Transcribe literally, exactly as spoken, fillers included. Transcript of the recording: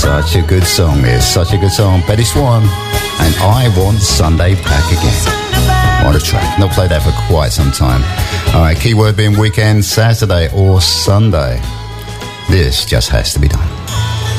Such a good song, this. Such a good song. Betty Swan. And I Want Sunday Back Again. What a track. Not played that for quite some time. All right, keyword being weekend, Saturday or Sunday. This just has to be done.